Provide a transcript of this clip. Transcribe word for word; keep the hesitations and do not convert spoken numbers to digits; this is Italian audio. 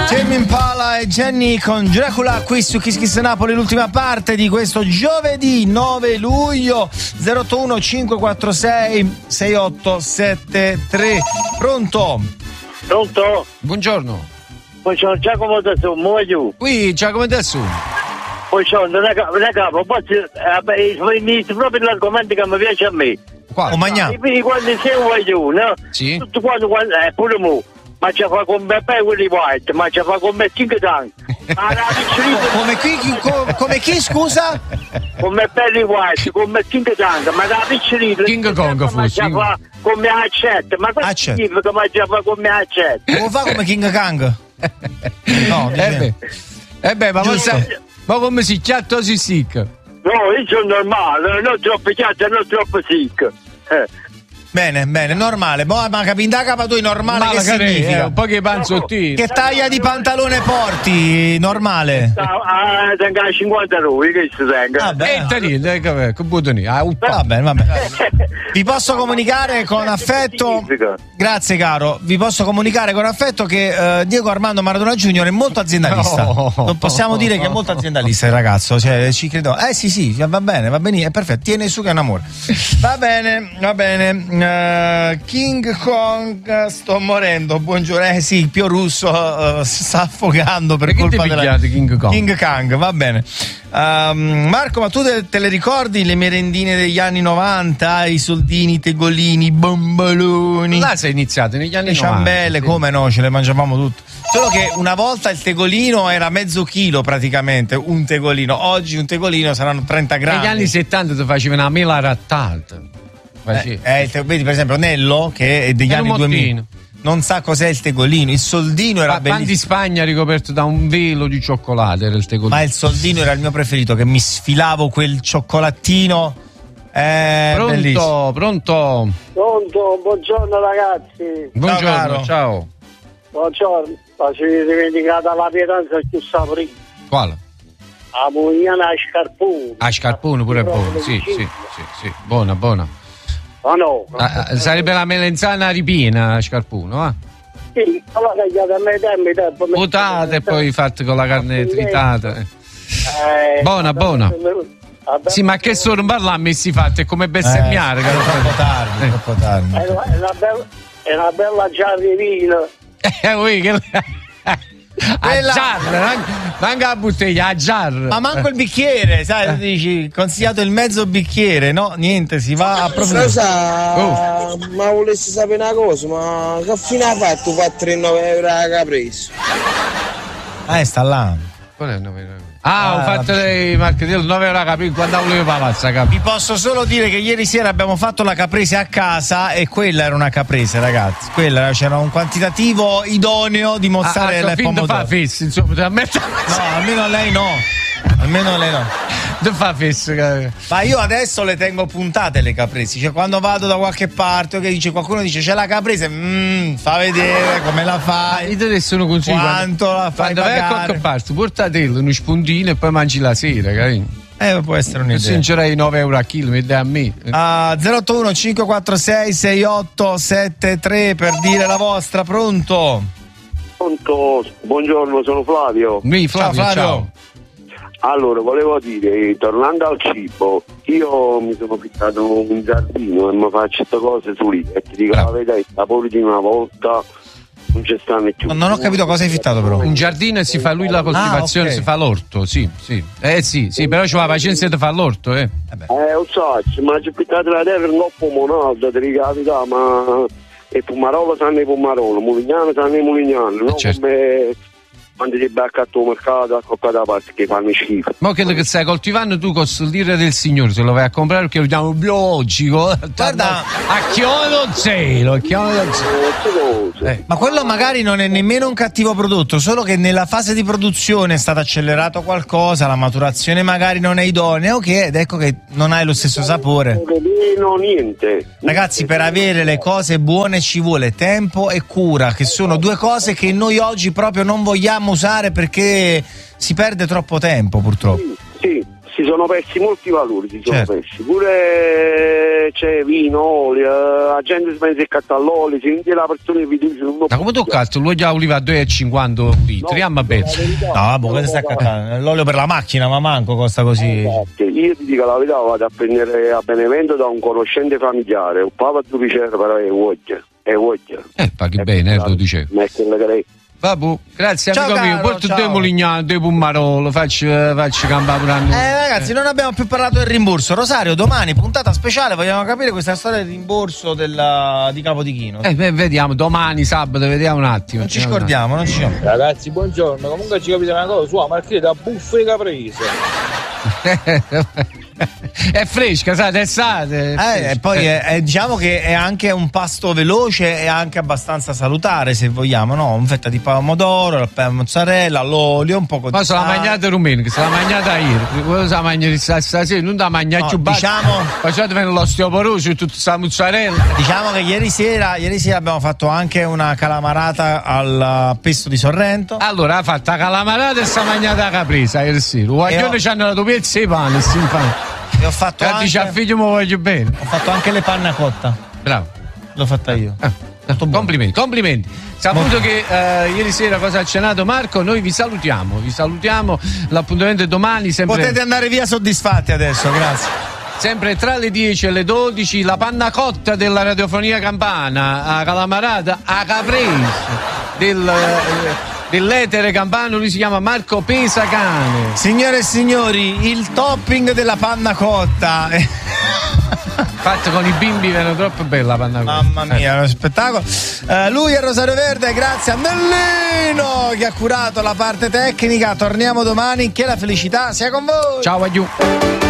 Tame Impala e Jenny con Dracula qui su Kiss Kiss Napoli, l'ultima parte di questo giovedì nove luglio. Zero otto uno cinque quattro sei sei otto sette tre. Pronto? Pronto? Buongiorno. Buongiorno, Giacomo adesso, muoio. Qui, Giacomo adesso. Buongiorno, ragazzi, poi inizio proprio l'argomento che mi piace a me. Qua, o magna. E quindi quando sei un voglio, no? Sì. Tutto quanto, quando, eh, pure mu. Ma ci fa con me per quelli white, ma ci fa con me cinque tank. Come qui, co, come chi, scusa? Con me per white, con me cinque tank, ma da piccolino. King Kong forse. Ma ci fa con me accetta, ma cosa significa ma ci fa con me accetta? Come fa come King Kong? No, eh beh, eh beh, ma, sai, ma come si chiama si sick? No, io sono normale, non troppo chiatto, non troppo sick. Eh. Bene, bene, normale. Boh, ma capita capa tu normale ma che significa? Eh, un po' che panzottini. Che taglia di pantalone porti? Normale. Ah, tenga cinquanta euro, che si tenga. E te lì, che buttoni. Va bene, va bene. Vi posso comunicare con affetto. Grazie caro. Vi posso comunicare con affetto che uh, Diego Armando Maradona Junior è molto aziendalista. No. Non possiamo dire che è molto aziendalista il ragazzo, cioè ci credo. Eh sì, sì, va bene, va bene, è perfetto. Tiene su che è un amore. Va bene, va bene. Uh, King Kong, sto morendo. Buongiorno. Eh sì, il Pio Russo uh, si sta affogando per perché colpa della King Kong? King Kong, va bene. Um, Marco, ma tu te, te le ricordi le merendine degli anni novanta? I soldini, i tegolini, i bombaloni? Là sei iniziato negli anni le novanta. Le ciambelle, sì. Come no? Ce le mangiavamo tutte. Solo che una volta il tegolino era mezzo chilo praticamente, un tegolino. Oggi un tegolino saranno trenta grammi. Negli anni settanta ti facevano una mela rattata. Eh, eh, te, vedi per esempio Nello che è degli era anni duemila non sa cos'è il tegolino. Il soldino era bellissimo. Pan di Spagna ricoperto da un velo di cioccolato era il tegolino. Ma il soldino era il mio preferito, che mi sfilavo quel cioccolatino. Eh, pronto, bellissimo. pronto. Pronto, buongiorno ragazzi. Buongiorno, ciao. ciao. Buongiorno, ma ci dimenticata la pietanza più saporita. Quale? La Mugliana a Scarpone. A Scarpone pure è buono, sì, sì, sì, sì, buona, buona. Oh no, ah, sarebbe la melenzana ripiena a Scarpuno, eh? Sì, allora tagliate a me tempo, tempo. Butate e poi fatte con la carne tritata. Eh, buona, buona. Sì, ma che sono parlarmi si fatte come bestemmiare. Eh, è troppo tardi, eh. troppo tardi. È una, è una bella, è una bella giarrivina. Eh, oui, che... Quella... a giarra, manca la bottiglia, a giarra. Ma manco il bicchiere, sai, dici, consigliato il mezzo bicchiere, no? Niente, si va a proprio. Sa, oh. Ma volessi sapere una cosa, ma che fine ha fatto quattro virgola nove euro che ha preso? Ah, sta là. Qual è il nove euro? Ah, ho fatto le marchetello nove euro capì quando volevo palazza capì. Vi posso solo dire che ieri sera abbiamo fatto la caprese a casa e quella era una caprese, ragazzi. Quella c'era un quantitativo idoneo di mozzarella ah, e pomodoro. Fa fessi, insomma, no, almeno lei no. Almeno lei no. Non fa fesso. Ma io adesso le tengo puntate le caprese. Cioè quando vado da qualche parte o che dice qualcuno dice c'è la caprese, mmm, fa vedere come la fai. Io te ne sono consiglio. Quanto quando, la fai quando vai a qualche parte, portatelo uno spuntino e poi mangi la sera, capito? Eh, può essere un'idea. Sinceramente nove euro a chilo, mi dai a me. Uh, zero otto uno cinque quattro sei sei otto sette tre per dire la vostra, pronto? Pronto, buongiorno, sono Flavio. Mi, Flavio, ciao, Flavio. Ciao. Allora, volevo dire, tornando al cibo, io mi sono fissato un giardino e mi faccio queste cose su lì e ti dico ah. la verità, i sapori di una volta non ci stanno più. Non ho capito cosa hai fittato però. Un giardino e si fa lui la coltivazione, ah, okay. Si fa l'orto, sì, sì. Eh sì, sì, però c'è la pazienza di fare l'orto, eh. Eh, lo so, ma c'è fittato la terra un po' monalda, ti dico la verità, ma e Pumarolo sanno i Pumarolo, Mulignano sanno i Mulignano, non certo. Come quando ti becca al tuo mercato a coccata parte che fanno schifo. Ma quello che stai coltivando tu con il dire del Signore se lo vai a comprare perché lo chiamo biologico. Guarda, a chiodo zero, a chiodo zero. Eh. Ma quello magari non è nemmeno un cattivo prodotto, solo che nella fase di produzione è stato accelerato qualcosa, la maturazione magari non è idonea, ok, ed ecco che non hai lo stesso sapore. No, niente. Ragazzi, per avere le cose buone ci vuole tempo e cura, che sono due cose che noi oggi proprio non vogliamo usare perché si perde troppo tempo, purtroppo. Sì, sì, si sono persi molti valori, si sono certo. persi. Pure c'è vino, olio, la gente spende il catto all'olio, si vende la persona che vi dice non ma come tu cazzo, l'olio a oliva a due e cinquanta litri, no, no, vabbè, cosa stai accattando? L'olio per la macchina, ma manco costa così. Esatto. Io ti dico la verità, vado a prendere a Benevento da un conoscente familiare, un papa due riceve però è voglia, è voglia. Eh, paghi bene, eh, lo dicevo. Metterla che Vabbè, grazie ciao, amico caro, mio, porto ciao. due Mulignano, due Pummarolo, faccio, faccio campare pure a noi. Eh ragazzi, non abbiamo più parlato del rimborso. Rosario, domani puntata speciale, vogliamo capire questa storia del rimborso della, di Capodichino. Eh, beh, vediamo, domani, sabato, vediamo un attimo. Non ci scordiamo, non ci siamo. Ragazzi, buongiorno, comunque ci capite una cosa, sua marchetta buffe caprese. È fresca, sai, d'estate. Eh, e poi è, è, diciamo che è anche un pasto veloce e anche abbastanza salutare, se vogliamo, no? Un fetta di pomodoro, la mozzarella, l'olio, un po' di ma se la mangiata rumena, che se la mangiata ieri, quello se la mangia stasera, non da mangiare no, più basso. Diciamo, facciate venire l'osteoporosi, tutta questa mozzarella. Diciamo che ieri sera, ieri sera abbiamo fatto anche una calamarata al pesto di Sorrento. Allora ha fatto la calamarata e sta mangiata caprese ieri sera. Il guaglione ho... c'hanno la tua pezza e pane, si fa. E ho fatto anche... dice al figlio mi voglio bene. Ho fatto anche le panna cotta. Bravo. L'ho fatta io. Ah, complimenti, complimenti. Saputo che uh, ieri sera cosa ha cenato Marco, noi vi salutiamo, vi salutiamo. L'appuntamento è domani. Sempre... Potete andare via soddisfatti adesso, grazie. Sempre tra le dieci e le dodici, la panna cotta della radiofonia campana, a calamarata, a caprese del... Uh, dell'etere campano, lui si chiama Marco Pesacane. Signore e signori, il topping della panna cotta fatto con i bimbi, era troppo bella la panna cotta. Mamma mia, è uno spettacolo. Uh, lui è Rosario Verde, grazie a Nellino che ha curato la parte tecnica. Torniamo domani, che la felicità sia con voi. Ciao, adieu.